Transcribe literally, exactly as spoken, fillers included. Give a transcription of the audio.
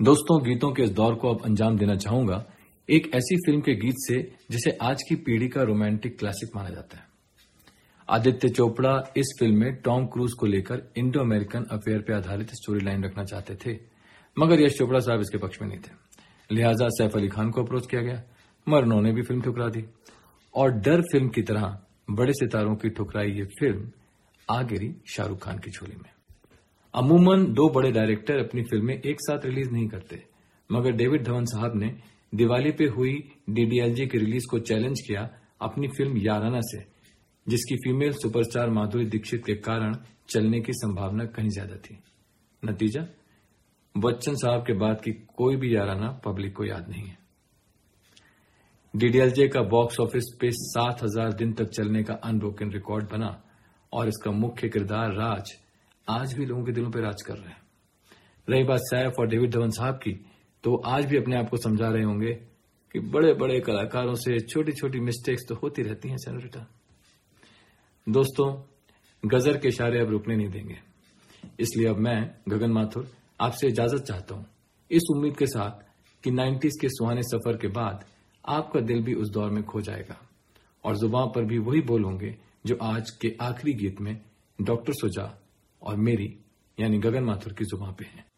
दोस्तों, गीतों के इस दौर को अब अंजाम देना चाहूंगा एक ऐसी फिल्म के गीत से जिसे आज की पीढ़ी का रोमांटिक क्लासिक माना जाता है। आदित्य चोपड़ा इस फिल्म में टॉम क्रूज को लेकर इंडो अमेरिकन अफेयर पर आधारित स्टोरी लाइन रखना चाहते थे, मगर यश चोपड़ा साहब इसके पक्ष में नहीं थे। लिहाजा सैफ अली खान को अप्रोच किया गया, मगर उन्होंने भी फिल्म ठुकरा दी और डर फिल्म की तरह बड़े सितारों की ठुकराई ये फिल्म आ गिरी शाहरुख खान की झोली में। अमूमन दो बड़े डायरेक्टर अपनी फिल्में एक साथ रिलीज नहीं करते, मगर डेविड धवन साहब ने दिवाली पे हुई डीडीएलजे की रिलीज को चैलेंज किया अपनी फिल्म याराना से, जिसकी फीमेल सुपरस्टार माधुरी दीक्षित के कारण चलने की संभावना कहीं ज्यादा थी। नतीजा, बच्चन साहब के बाद की कोई भी याराना पब्लिक को याद नहीं है। डीडीएलजे का बॉक्स ऑफिस पे सात हजार दिन तक चलने का अनब्रोकन रिकॉर्ड बना और इसका मुख्य किरदार राज आज भी लोगों के दिलों पर राज कर रहे हैं। रही बात सैफ और डेविड धवन साहब की, तो आज भी अपने आप को समझा रहे होंगे कि बड़े बड़े कलाकारों से छोटी छोटी मिस्टेक्स तो होती रहती हैं सेनोरिटा। दोस्तों, गजर के इशारे अब रुकने नहीं देंगे, इसलिए अब मैं गगन माथुर आपसे इजाजत चाहता हूं, इस उम्मीद के साथ कि नाइन्टीज के सुहाने सफर के बाद आपका दिल भी उस दौर में खो जाएगा और जुबान पर भी वही बोल होंगे जो आज के आखिरी गीत में डॉक्टर सुजा और मेरी यानी गगन माथुर की जुबान पे हैं।